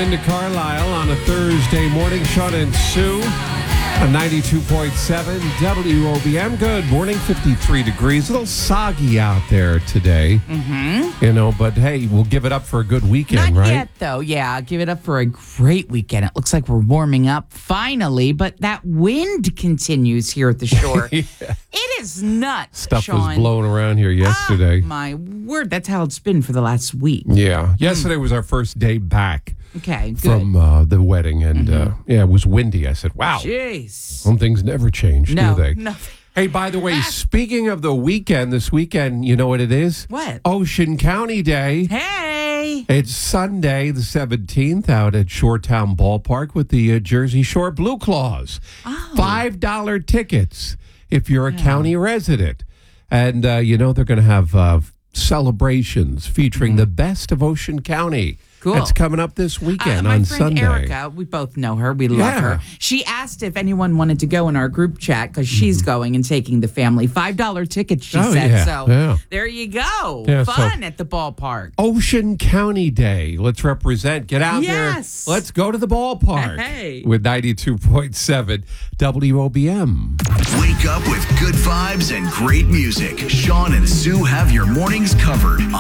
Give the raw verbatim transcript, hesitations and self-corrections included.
Linda Carlisle on a Thursday morning. Sean and Sue on ninety-two point seven W O B M. Good morning, fifty-three degrees. A little soggy out there today. Mm-hmm. You know, but hey, we'll give it up for a good weekend, Not right? yet, though. Yeah, give it up for a great weekend. It looks like we're warming up finally, but that wind continues here at the shore. Yeah. It is nuts, Stuff Sean. was blowing around here yesterday. Oh, my word. That's how it's been for the last week. Yeah. Yesterday was our first day back Okay, good. from uh, the wedding, and uh, yeah, it was windy. I said, wow. Jeez. Some things never change, No, do they? no. Hey, by the way, speaking of the weekend, this weekend, you know what it is? What? Ocean County Day. Hey. It's Sunday, the seventeenth, out at Shoretown Ballpark with the uh, Jersey Shore Blue Claws. Oh. five dollar tickets if you're a county resident. And, uh, you know, they're going to have uh, celebrations featuring the best of Ocean County. Cool. That's coming up this weekend Uh, my on friend Sunday. Erica, we both know her. We love Yeah. her. She asked if anyone wanted to go in our group chat because she's going and taking the family. five dollar tickets, she Oh, said. yeah, So yeah. there you go. Yeah, so- Fun at the ballpark. Ocean County Day. Let's represent. Get out Yes. there. Let's go to the ballpark. Hey. With ninety-two point seven W O B M. Wake up with good vibes and great music. Sean and Sue have your mornings covered on